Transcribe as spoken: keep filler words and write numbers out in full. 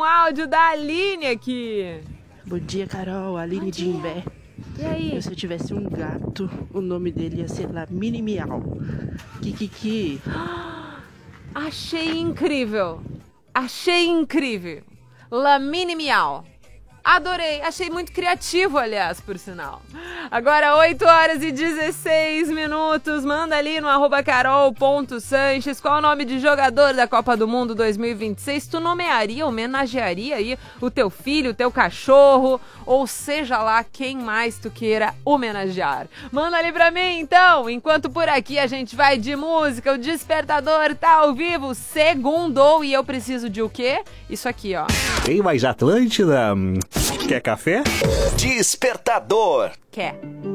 um áudio da Aline aqui. Bom dia, Carol. Aline de Imbé. E aí? Se eu tivesse um gato, o nome dele ia ser Lamine Miau. Kikiki. Achei incrível. Achei incrível. Lamine Miau. Adorei, achei muito criativo, aliás, por sinal. Agora, oito horas e dezesseis minutos. Manda ali no arroba carol.sanches qual é o nome de jogador da Copa do Mundo dois mil e vinte e seis. Tu nomearia, homenagearia aí o teu filho, o teu cachorro, ou seja lá quem mais tu queira homenagear. Manda ali pra mim, então. Enquanto por aqui a gente vai de música, o Despertador tá ao vivo, segundou, e eu preciso de o quê? Isso aqui, ó. Tem mais Atlântida? Quer café? Despertador. Quer.